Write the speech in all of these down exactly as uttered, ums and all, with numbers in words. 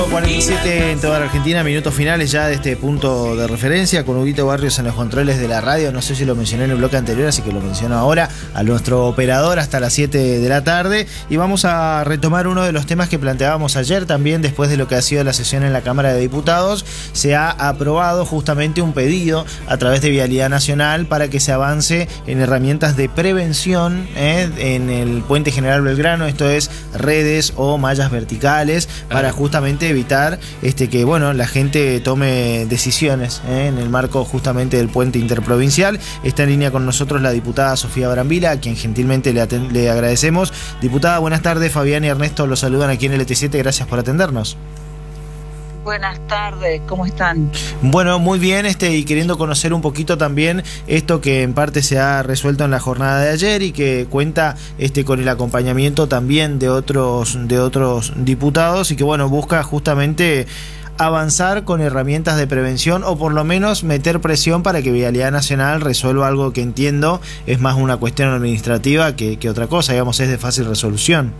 cuarenta y siete en toda la Argentina, minutos finales ya de este punto de referencia con Huguito Barrios en los controles de la radio. No sé si lo mencioné en el bloque anterior, así que lo menciono ahora, a nuestro operador hasta las siete de la tarde. Y vamos a retomar uno de los temas que planteábamos ayer también, después de lo que ha sido la sesión en la Cámara de Diputados. Se ha aprobado justamente un pedido a través de Vialidad Nacional para que se avance en herramientas de prevención ¿eh? en el Puente General Belgrano, esto es redes o mallas verticales, para justamente evitar este, que bueno, la gente tome decisiones ¿eh? en el marco justamente del puente interprovincial. Está en línea con nosotros la diputada Sofía Brambila, a quien gentilmente le, le agradecemos. Diputada, buenas tardes. Fabián y Ernesto los saludan aquí en L T siete. Gracias por atendernos. Buenas tardes, ¿cómo están? Bueno, muy bien, este, y queriendo conocer un poquito también esto que en parte se ha resuelto en la jornada de ayer y que cuenta este, con el acompañamiento también de otros, de otros diputados y que bueno, busca justamente avanzar con herramientas de prevención o por lo menos meter presión para que Vialidad Nacional resuelva algo que entiendo es más una cuestión administrativa que, que otra cosa, digamos, es de fácil resolución.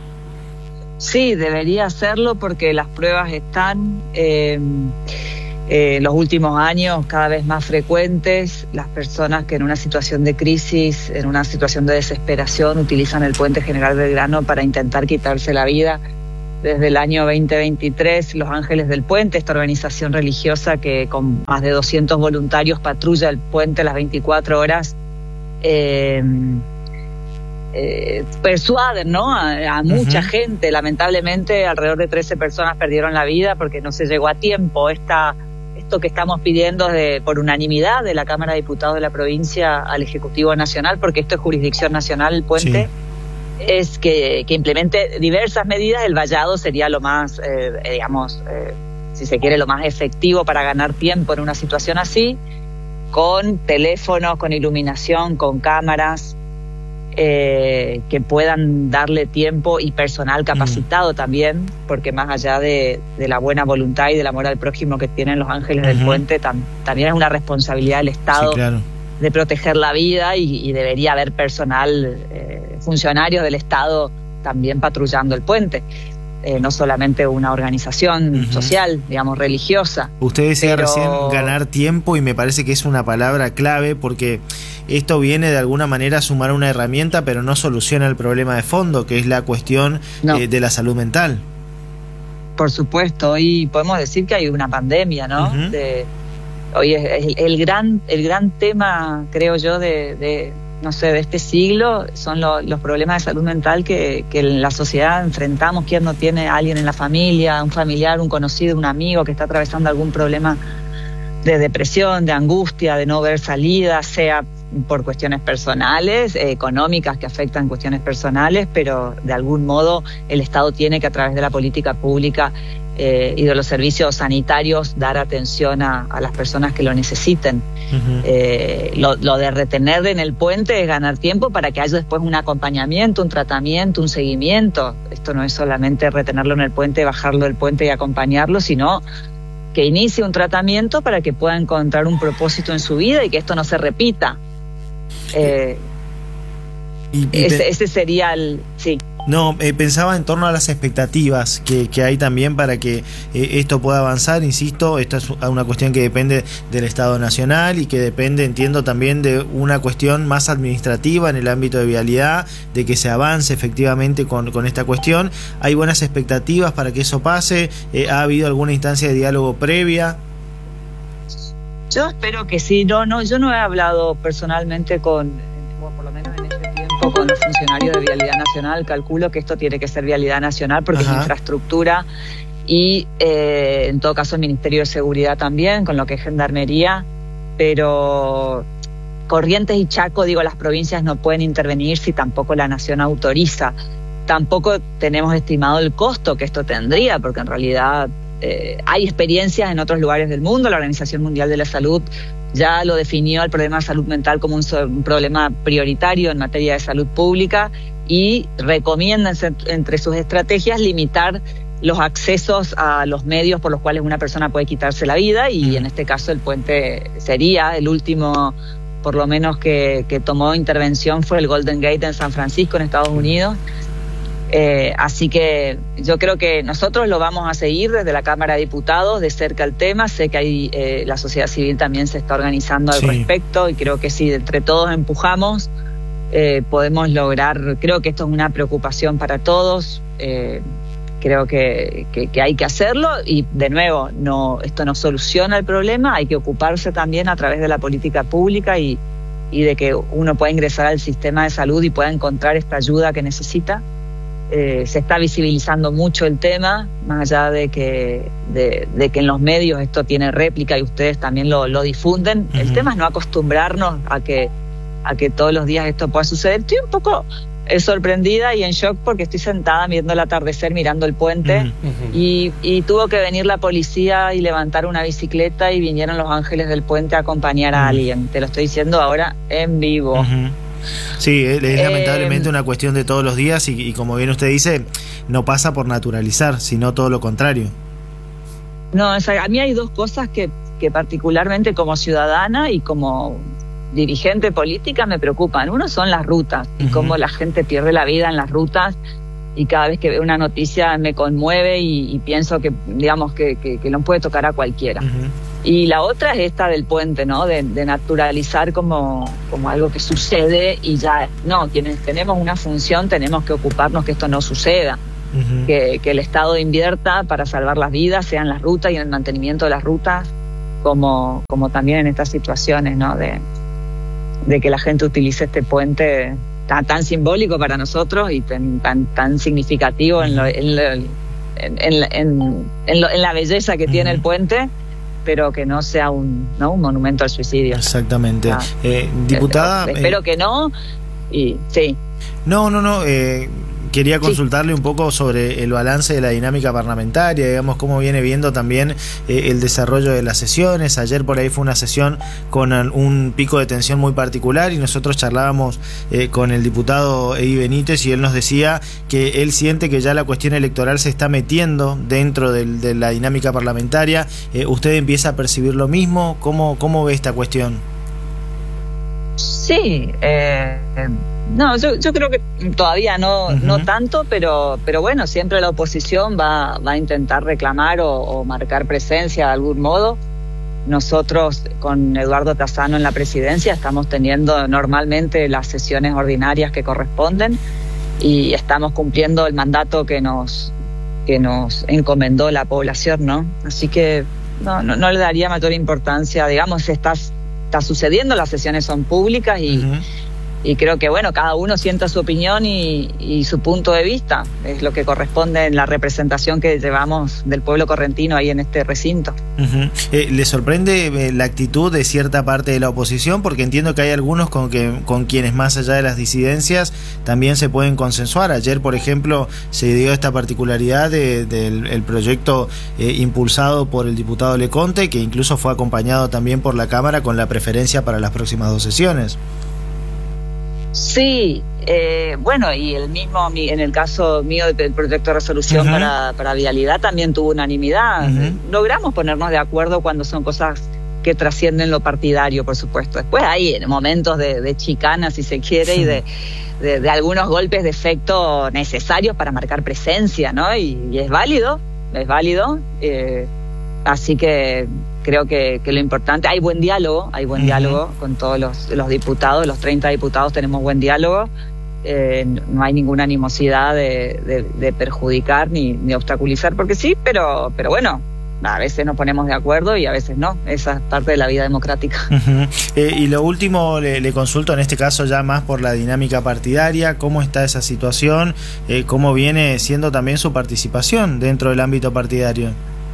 Sí, debería hacerlo porque las pruebas están eh, eh, en los últimos años cada vez más frecuentes. Las personas que en una situación de crisis, en una situación de desesperación, utilizan el Puente General Belgrano para intentar quitarse la vida. Desde el año veinte veintitrés, Los Ángeles del Puente, esta organización religiosa que con más de doscientos voluntarios patrulla el puente las veinticuatro horas, eh, Eh, persuaden, ¿no? a, a mucha uh-huh. gente. Lamentablemente alrededor de trece personas perdieron la vida porque no se llegó a tiempo. Esta, esto que estamos pidiendo de, por unanimidad de la Cámara de Diputados de la provincia al Ejecutivo Nacional, porque esto es jurisdicción nacional, el puente, sí. es que, que implemente diversas medidas. El vallado sería lo más, eh, digamos, eh, si se quiere, lo más efectivo para ganar tiempo en una situación así, con teléfonos, con iluminación, con cámaras, Eh, que puedan darle tiempo y personal capacitado mm. también, porque más allá de, de la buena voluntad y del amor al prójimo que tienen Los Ángeles uh-huh. del Puente, tam, también es una responsabilidad del Estado sí, claro. de proteger la vida y, y debería haber personal, eh, funcionarios del Estado también patrullando el puente. Eh, no solamente una organización uh-huh. social, digamos, religiosa. Usted decía pero... recién ganar tiempo y me parece que es una palabra clave porque esto viene de alguna manera a sumar una herramienta pero no soluciona el problema de fondo, que es la cuestión no. eh, de la salud mental. Por supuesto, hoy podemos decir que hay una pandemia, ¿no? Uh-huh. De, hoy es el, el, gran, el gran tema, creo yo, de... de no sé, de este siglo, son lo, los problemas de salud mental que, que en la sociedad enfrentamos. ¿Quién no tiene a alguien en la familia, un familiar, un conocido, un amigo que está atravesando algún problema de depresión, de angustia, de no ver salida, sea por cuestiones personales, eh, económicas que afectan cuestiones personales, pero de algún modo el Estado tiene que a través de la política pública eh, y de los servicios sanitarios dar atención a, a las personas que lo necesiten. Uh-huh. Eh, lo, lo de retener en el puente es ganar tiempo para que haya después un acompañamiento, un tratamiento, un seguimiento. Esto no es solamente retenerlo en el puente, bajarlo del puente y acompañarlo, sino que inicie un tratamiento para que pueda encontrar un propósito en su vida y que esto no se repita. Eh, y, y ese, ese sería el... sí. No, eh, pensaba en torno a las expectativas que, que hay también para que eh, esto pueda avanzar. Insisto, esto es una cuestión que depende del Estado Nacional y que depende, entiendo, también de una cuestión más administrativa en el ámbito de vialidad, de que se avance efectivamente con, con esta cuestión. ¿Hay buenas expectativas para que eso pase? Eh, ¿Ha habido alguna instancia de diálogo previa? Yo espero que sí. No, no, yo no he hablado personalmente con, bueno, por lo menos en este tiempo, con los funcionarios de Vialidad Nacional. Calculo que esto tiene que ser Vialidad Nacional porque Ajá. es infraestructura y eh, en todo caso el Ministerio de Seguridad también, con lo que es Gendarmería, pero Corrientes y Chaco, digo, las provincias no pueden intervenir si tampoco la Nación autoriza. Tampoco tenemos estimado el costo que esto tendría, porque en realidad eh, hay experiencias en otros lugares del mundo. La Organización Mundial de la Salud ya lo definió el problema de salud mental como un, un problema prioritario en materia de salud pública y recomienda entre sus estrategias limitar los accesos a los medios por los cuales una persona puede quitarse la vida y en este caso el puente sería el último, por lo menos que, que tomó intervención fue el Golden Gate en San Francisco, en Estados Unidos. Eh, así que yo creo que nosotros lo vamos a seguir desde la Cámara de Diputados de cerca el tema. Sé que hay, eh, la sociedad civil también se está organizando al sí. respecto, y creo que si entre todos empujamos, eh, podemos lograr. Creo que esto es una preocupación para todos. Eh, creo que, que, que hay que hacerlo, y de nuevo, no, esto no soluciona el problema. Hay que ocuparse también a través de la política pública y, y de que uno pueda ingresar al sistema de salud y pueda encontrar esta ayuda que necesita. Eh, se está visibilizando mucho el tema, más allá de que, de, de que en los medios esto tiene réplica y ustedes también lo, lo difunden. Uh-huh. El tema es no acostumbrarnos a que, a que todos los días esto pueda suceder. Estoy un poco eh, sorprendida y en shock porque estoy sentada viendo el atardecer, mirando el puente, uh-huh. y, y tuvo que venir la policía y levantar una bicicleta, y vinieron los ángeles del puente a acompañar a uh-huh. alguien. Te lo estoy diciendo ahora en vivo. Uh-huh. Sí, es eh, lamentablemente una cuestión de todos los días, y, y como bien usted dice, no pasa por naturalizar, sino todo lo contrario. No, o sea, a mí hay dos cosas que, que particularmente como ciudadana y como dirigente política me preocupan. Uno son las rutas, y uh-huh. cómo la gente pierde la vida en las rutas, y cada vez que veo una noticia me conmueve y, y pienso que, digamos, que, que, que no puede tocar a cualquiera. Uh-huh. Y la otra es esta del puente, ¿no? De, de naturalizar como, como algo que sucede y ya. No, quienes tenemos una función tenemos que ocuparnos que esto no suceda. Uh-huh. Que, que el Estado invierta para salvar las vidas, sea en las rutas y en el mantenimiento de las rutas, como, como también en estas situaciones, ¿no? De, de que la gente utilice este puente tan, tan simbólico para nosotros y tan, tan, tan significativo en, lo, en, lo, en, en, en, en, lo, en la belleza que uh-huh. tiene el puente, pero que no sea un, ¿no? un monumento al suicidio. Exactamente. Ah, eh, diputada... Eh, espero eh, que no, y sí. No, no, no, eh, quería consultarle sí. un poco sobre el balance de la dinámica parlamentaria, digamos, cómo viene viendo también eh, el desarrollo de las sesiones. Ayer por ahí fue una sesión con un pico de tensión muy particular, y nosotros charlábamos eh, con el diputado Eddie Benítez, y él nos decía que él siente que ya la cuestión electoral se está metiendo dentro del, de la dinámica parlamentaria. Eh, ¿Usted empieza a percibir lo mismo? ¿Cómo, cómo ve esta cuestión? Sí, eh... No, yo, yo creo que todavía no, uh-huh. no tanto, pero, pero bueno, siempre la oposición va, va a intentar reclamar o, o marcar presencia de algún modo. Nosotros con Eduardo Tassano en la presidencia estamos teniendo normalmente las sesiones ordinarias que corresponden, y estamos cumpliendo el mandato que nos, que nos encomendó la población, ¿no? Así que no, no, no le daría mayor importancia, digamos, está, está sucediendo, las sesiones son públicas y... Uh-huh. Y creo que, bueno, cada uno sienta su opinión y, y su punto de vista. Es lo que corresponde en la representación que llevamos del pueblo correntino ahí en este recinto. Uh-huh. Eh, ¿Le sorprende eh, la actitud de cierta parte de la oposición? Porque entiendo que hay algunos con, que, con quienes, más allá de las disidencias, también se pueden consensuar. Ayer, por ejemplo, se dio esta particularidad de, del el proyecto eh, impulsado por el diputado Leconte, que incluso fue acompañado también por la Cámara con la preferencia para las próximas dos sesiones. Sí, eh, bueno, y el mismo, en el caso mío del proyecto de resolución uh-huh. para, para vialidad también tuvo unanimidad. Uh-huh. Logramos ponernos de acuerdo cuando son cosas que trascienden lo partidario, por supuesto. Después hay momentos de, de chicana, si se quiere, sí. y de, de, de algunos golpes de efecto necesarios para marcar presencia, ¿no? Y, y es válido, es válido. Eh, así que... Creo que, que lo importante, hay buen diálogo, hay buen uh-huh. diálogo con todos los, los diputados, los treinta diputados tenemos buen diálogo, eh, no hay ninguna animosidad de, de, de perjudicar ni, ni obstaculizar, porque sí, pero, pero bueno, a veces nos ponemos de acuerdo y a veces no, esa es parte de la vida democrática. Uh-huh. Eh, y lo último, le, le consulto en este caso ya más por la dinámica partidaria, ¿cómo está esa situación? Eh, ¿Cómo viene siendo también su participación dentro del ámbito partidario?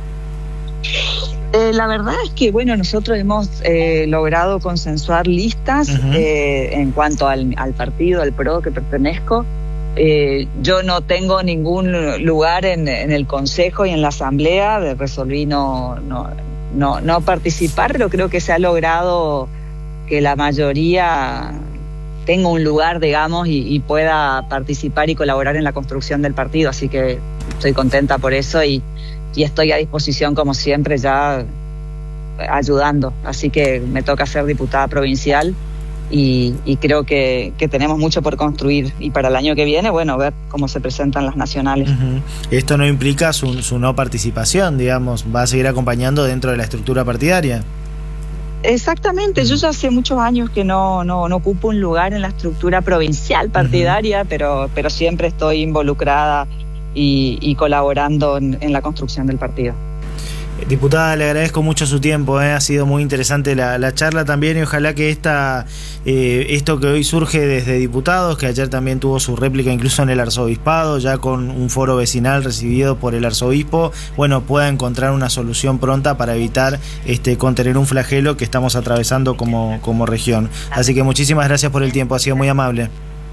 Eh, la verdad es que, bueno, nosotros hemos eh, logrado consensuar listas uh-huh. eh, en cuanto al, al partido, al PRO que pertenezco. Eh, yo no tengo ningún lugar en, en el Consejo y en la Asamblea, resolví no, no, no, no participar, pero creo que se ha logrado que la mayoría tenga un lugar, digamos, y, y pueda participar y colaborar en la construcción del partido, así que estoy contenta por eso y Y estoy a disposición, como siempre, ya ayudando. Así que me toca ser diputada provincial y, y creo que, que tenemos mucho por construir, y para el año que viene, bueno, ver cómo se presentan las nacionales. Uh-huh. Esto no implica su, su no participación, digamos, va a seguir acompañando dentro de la estructura partidaria. Exactamente, yo ya hace muchos años que no, no, no ocupo un lugar en la estructura provincial partidaria, uh-huh. pero, pero siempre estoy involucrada y, y colaborando en, en la construcción del partido. Diputada, le agradezco mucho su tiempo, ¿eh? Ha sido muy interesante la, la charla también, y ojalá que esta, eh, esto que hoy surge desde diputados, que ayer también tuvo su réplica incluso en el arzobispado, ya con un foro vecinal recibido por el arzobispo, bueno, pueda encontrar una solución pronta para evitar este, contener un flagelo que estamos atravesando como, como región. Así que muchísimas gracias por el tiempo, ha sido muy amable.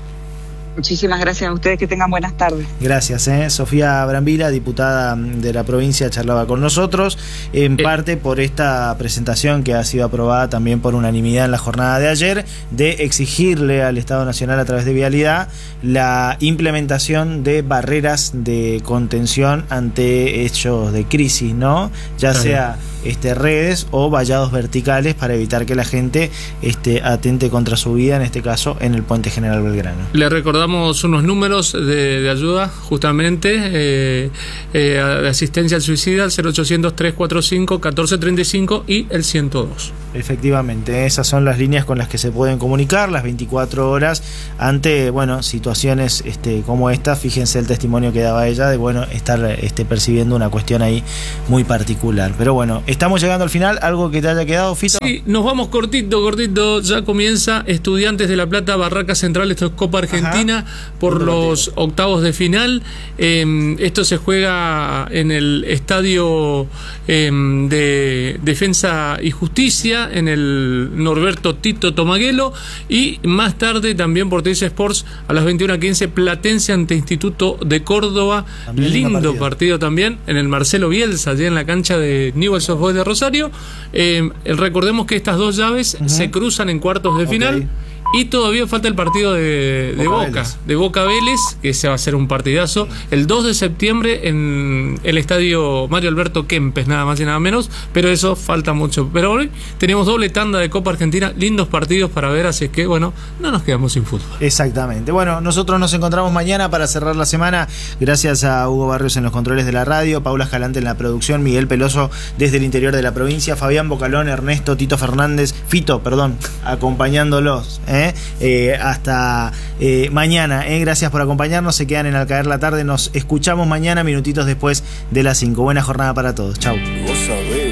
Muchísimas gracias a ustedes, que tengan buenas tardes. Gracias, ¿eh? Sofía Brambila, diputada de la provincia, charlaba con nosotros, en eh. parte por esta presentación que ha sido aprobada también por unanimidad en la jornada de ayer, de exigirle al Estado Nacional a través de Vialidad la implementación de barreras de contención ante hechos de crisis, ¿no? Ya Ajá. sea este, redes o vallados verticales para evitar que la gente este, atente contra su vida, en este caso en el Puente General Belgrano. Le recordamos unos números de, de ayuda, justamente, eh, eh, de asistencia al suicida, el cero ochocientos, trescientos cuarenta y cinco, catorce treinta y cinco y el ciento dos. Efectivamente, esas son las líneas con las que se pueden comunicar las veinticuatro horas ante, bueno, situaciones este, como esta. Fíjense el testimonio que daba ella de, bueno, estar este, percibiendo una cuestión ahí muy particular. Pero bueno, estamos llegando al final. ¿Algo que te haya quedado, Fito? Sí, nos vamos cortito, cortito. Ya comienza Estudiantes de La Plata, Barraca Central. Esto es Copa Argentina. Ajá. Por los octavos de final. Eh, esto se juega en el estadio eh, de Defensa y Justicia, en el Norberto Tito Tomaguelo, y más tarde también por Teis Sports a las veintiuna quince, Platense ante Instituto de Córdoba. También lindo partido. partido también en el Marcelo Bielsa, allí en la cancha de Newell's Old Boys de Rosario. Eh, recordemos que estas dos llaves uh-huh. se cruzan en cuartos de final. Okay. Y todavía falta el partido de, de Boca, Boca de Boca Vélez, que se va a hacer un partidazo el dos de septiembre en el estadio Mario Alberto Kempes, nada más y nada menos, pero eso falta mucho. Pero hoy tenemos doble tanda de Copa Argentina, lindos partidos para ver, así es que bueno, no nos quedamos sin fútbol. Exactamente. Bueno, nosotros nos encontramos mañana para cerrar la semana, gracias a Hugo Barrios en los controles de la radio, Paula Escalante en la producción, Miguel Peloso desde el interior de la provincia, Fabián Bocalón, Ernesto, Tito Fernández, Fito, perdón, acompañándolos, ¿eh? Eh, hasta eh, mañana, eh. Gracias por acompañarnos, se quedan en Al Caer la Tarde, nos escuchamos mañana minutitos después de las cinco. Buena jornada para todos, chau.